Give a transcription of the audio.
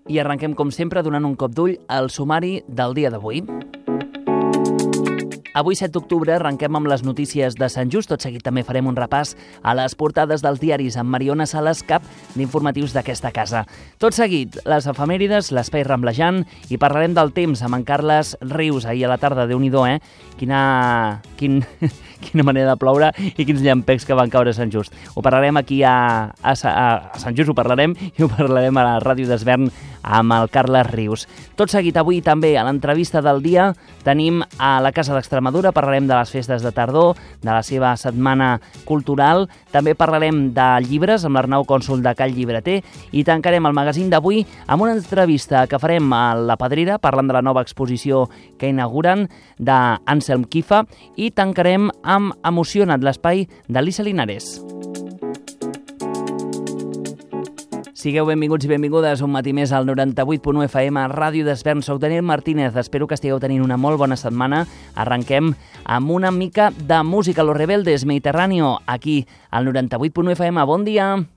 I arrenquem, com sempre, donant un cop d'ull al sumari del dia d'avui. Avui, 7 d'octubre, arrenquem amb les notícies de Sant Just. Tot seguit també farem un repàs a les portades dels diaris amb Mariona Sales, cap d'informatius d'aquesta casa. Tot seguit, les efemèrides, l'espai ramblejant, i parlarem del temps amb en Carles Rius. Ahir a la tarda, Déu-n'hi-do, Quina manera de ploure i quins llampecs que van caure a Sant Just. Ho parlarem aquí a Sant Just, ho parlarem a la ràdio d'Esvern amb el Carles Rius. Tot seguit, avui també, a l'entrevista del dia, tenim a la Casa d'Extremadura, parlarem de les festes de tardor, de la seva setmana cultural, també parlarem de llibres amb l'Arnau Cònsol de Call Llibreter i tancarem el magazín d'avui amb una entrevista que farem a La Pedrera, parlant de la nova exposició que inauguren d'Anselm Kifa, i tancarem amb Emociona't, l'espai d'Elisa Linares. Sigueu benvinguts i benvingudes un matí més al 98.1 FM a Ràdio d'Esvern. Soc Daniel Martínez, espero que estigueu tenint una molt bona setmana. Arrenquem amb una mica de música, Los Rebeldes, Mediterráneo, aquí al 98.1 FM. Bon dia!